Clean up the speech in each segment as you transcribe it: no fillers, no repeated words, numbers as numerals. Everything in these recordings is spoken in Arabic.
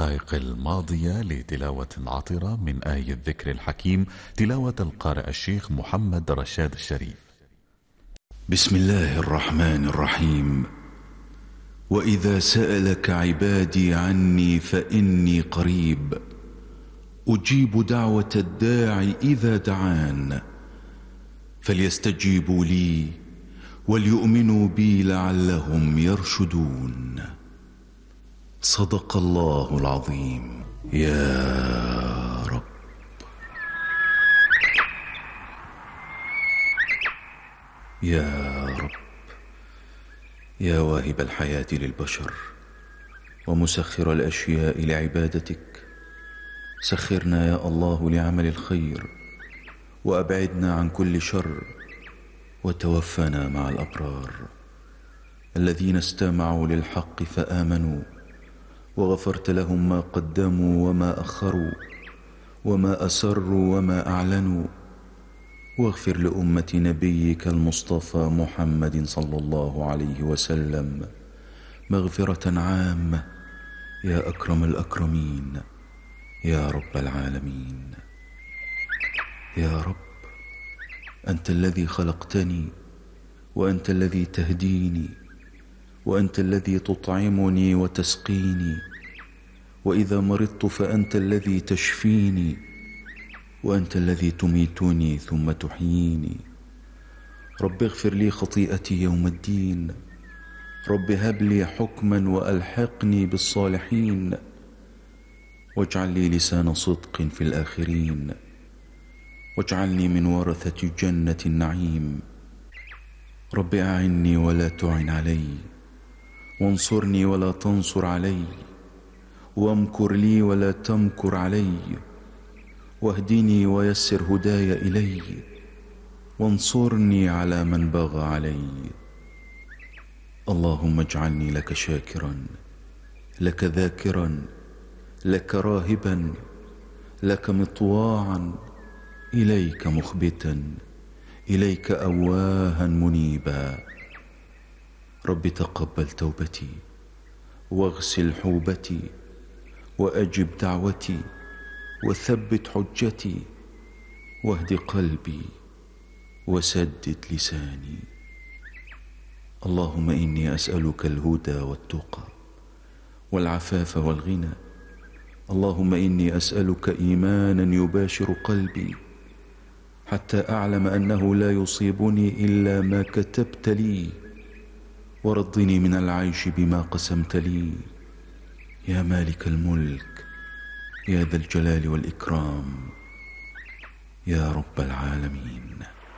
الدقائق الماضية لتلاوة عطرة من آية الذكر الحكيم، تلاوة القارئ الشيخ محمد رشاد الشريف. بسم الله الرحمن الرحيم. وإذا سألك عبادي عني فإني قريب أجيب دعوة الداع إذا دعان، فليستجيبوا لي وليؤمنوا بي لعلهم يرشدون. صدق الله العظيم. يا رب. يا رب، يا واهب الحياة للبشر ومسخر الأشياء لعبادتك، سخرنا يا الله لعمل الخير وأبعدنا عن كل شر، وتوفنا مع الأبرار الذين استمعوا للحق فآمنوا، وغفرت لهم ما قدموا وما أخروا وما أسروا وما أعلنوا. واغفر لأمة نبيك المصطفى محمد صلى الله عليه وسلم مغفرة عامة يا أكرم الأكرمين يا رب العالمين. يا رب، أنت الذي خلقتني، وأنت الذي تهديني، وأنت الذي تطعمني وتسقيني، وإذا مرضت فأنت الذي تشفيني، وأنت الذي تميتني ثم تحييني. رب اغفر لي خطيئتي يوم الدين، رب هب لي حكما وألحقني بالصالحين، واجعل لي لسان صدق في الآخرين، واجعلني من ورثة جنة النعيم. رب أعني ولا تعن علي، وانصرني ولا تنصر علي، وامكر لي ولا تمكر علي، واهدني ويسر هداي إلي، وانصرني على من بغى علي. اللهم اجعلني لك شاكرا، لك ذاكرا، لك راهبا، لك مطواعا، إليك مخبتا، إليك أواها منيبا. رب تقبل توبتي، واغسل حوبتي، وأجب دعوتي، وثبت حجتي، واهد قلبي، وسدد لساني. اللهم إني أسألك الهدى والتقى والعفاف والغنى. اللهم إني أسألك إيمانا يباشر قلبي، حتى أعلم أنه لا يصيبني إلا ما كتبت لي، ورضني من العيش بما قسمت لي. يا مالك الملك، يا ذا الجلال والإكرام، يا رب العالمين.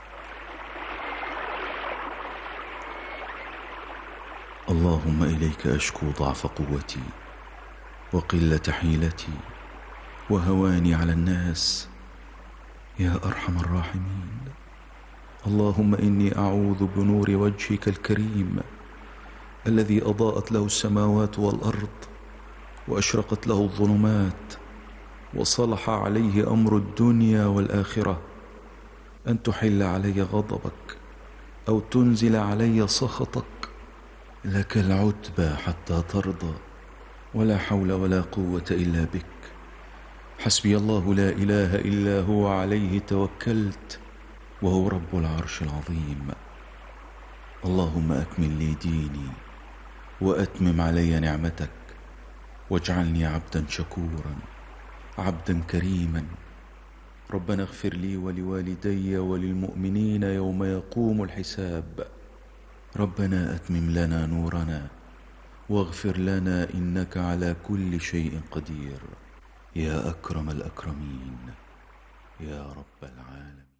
اللهم إليك أشكو ضعف قوتي، وقلة حيلتي، وهواني على الناس، يا أرحم الراحمين. اللهم إني أعوذ بنور وجهك الكريم الذي أضاءت له السماوات والأرض، وأشرقت له الظلمات، وصلح عليه أمر الدنيا والآخرة، أن تحل علي غضبك أو تنزل علي سخطك. لك العتبى حتى ترضى، ولا حول ولا قوة إلا بك. حسبي الله لا إله إلا هو، عليه توكلت، وهو رب العرش العظيم. اللهم أكمل لي ديني، وأتمم علي نعمتك، واجعلني عبدا شكورا، عبدا كريما. ربنا اغفر لي ولوالدي وللمؤمنين يوم يقوم الحساب. ربنا أتمم لنا نورنا، واغفر لنا إنك على كل شيء قدير، يا أكرم الأكرمين يا رب العالمين.